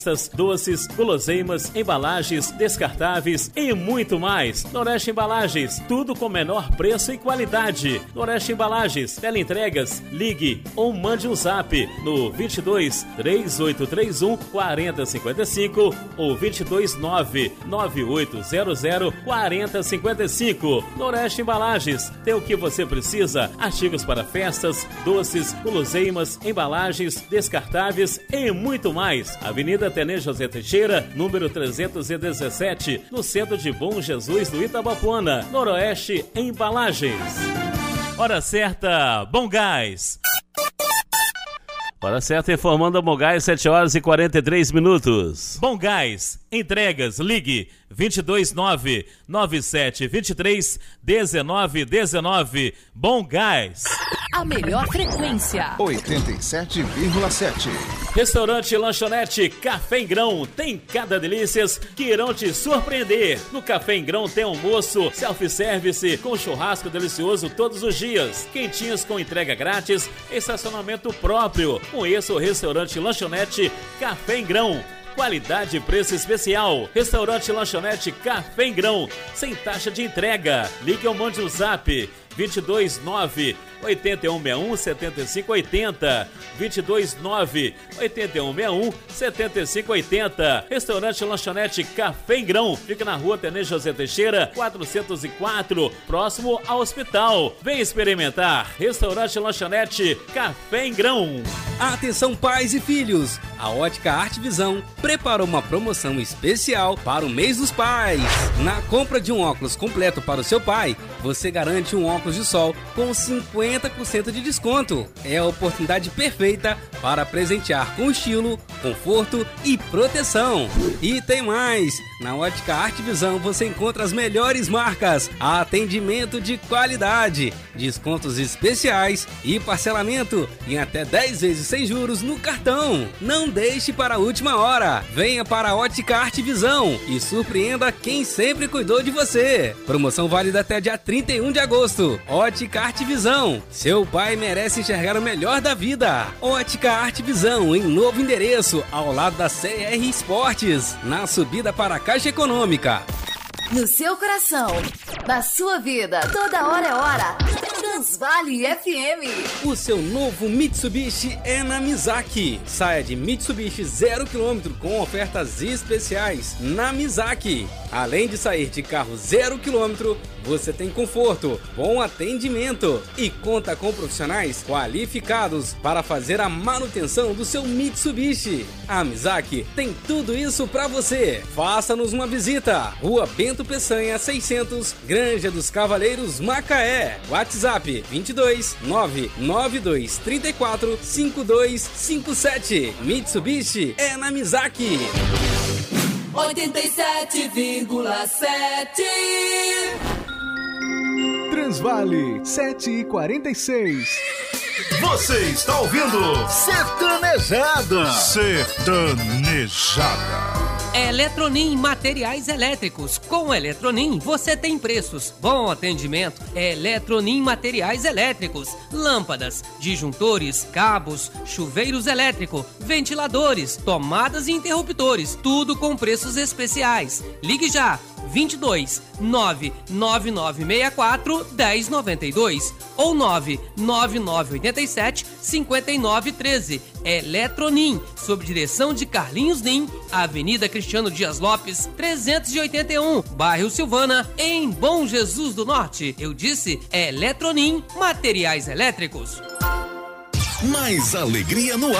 doces, guloseimas, embalagens, descartáveis e muito mais. Noroeste Embalagens, tudo com menor preço e qualidade. Noroeste Embalagens, teleentregas, ligue ou mande um zap no 22 3831 4055 ou 22 99800 4055. Noroeste Embalagens, tem o que você precisa: artigos para festas, doces, guloseimas, embalagens, descartáveis e muito mais. Avenida Tenente José Teixeira, número 317, no centro de Bom Jesus do Itabapuana. Noroeste Embalagens. Hora certa, Bom Gás. Hora certa, informando a Bom Gás, 7 horas e 43 minutos. Bom Gás, entregas, ligue 229-9723-1919. Bom Gás. A melhor frequência 87,7. Restaurante Lanchonete Café em Grão, tem cada delícias que irão te surpreender. No Café em Grão tem almoço, self-service com churrasco delicioso todos os dias, quentinhos com entrega grátis, estacionamento próprio. Conheça o Restaurante Lanchonete Café em Grão. Qualidade e preço especial. Restaurante Lanchonete Café em Grão, sem taxa de entrega. Ligue ou mande um zap 229 8161 7580 229 8161 7580. Restaurante Lanchonete Café em Grão, fica na rua Tenente José Teixeira 404, próximo ao hospital. Vem experimentar. Restaurante Lanchonete Café em Grão. Atenção, pais e filhos, a Ótica Arte Visão preparou uma promoção especial para o mês dos pais. Na compra de um óculos completo para o seu pai, você garante um óculos de sol com 50% de desconto. É a oportunidade perfeita para presentear com estilo, conforto e proteção. E tem mais! Na Ótica Arte Visão você encontra as melhores marcas, atendimento de qualidade, descontos especiais e parcelamento em até 10 vezes sem juros no cartão. Não deixe para a última hora. Venha para a Ótica Arte Visão e surpreenda quem sempre cuidou de você. Promoção válida até dia 31 de agosto. Ótica Arte Visão. Seu pai merece enxergar o melhor da vida. Ótica Arte Visão, em novo endereço, ao lado da CR Esportes, na subida para a Caixa Econômica. No seu coração, na sua vida, toda hora é hora. Transvale FM. O seu novo Mitsubishi é na Mizaki. Saia de Mitsubishi 0 km com ofertas especiais na Mizaki. Além de sair de carro 0 km, você tem conforto, bom atendimento e conta com profissionais qualificados para fazer a manutenção do seu Mitsubishi. A Mizaki tem tudo isso para você. Faça-nos uma visita. Rua Bento Peçanha 600, Granja dos Cavaleiros, Macaé. WhatsApp 22 992 34 5257. Mitsubishi é na Mizaki. 87,7. Transvale 7h46. Você está ouvindo Sertanejada. Eletronim Materiais Elétricos. Com Eletronim você tem preços, bom atendimento. Eletronim Materiais Elétricos. Lâmpadas, disjuntores, cabos, chuveiros elétricos, ventiladores, tomadas e interruptores. Tudo com preços especiais. Ligue já. 22 99964 1092 ou 99987 5913. Eletronim, sob direção de Carlinhos Nim, Avenida Cristiano Dias Lopes, 381, bairro Silvana, em Bom Jesus do Norte. Eu disse Eletronim Materiais Elétricos. Mais alegria no ar.